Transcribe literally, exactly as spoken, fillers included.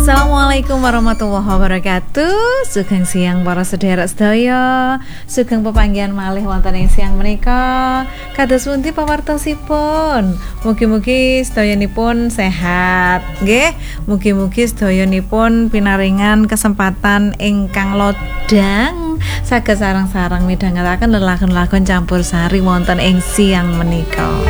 Assalamualaikum warahmatullahi wabarakatuh. Sugeng siang para sedherek sedaya. Sugeng pepanggihan malih wonten ing siang menika. Kados pundi pawartosipun? Mugi-mugi sedayanipun sehat, nggih. Mugi-mugi sedayanipun pinaringan kesempatan ingkang lodang saged sareng-sareng midhangetaken lelagon-lagon campursari wonten ing siang menika.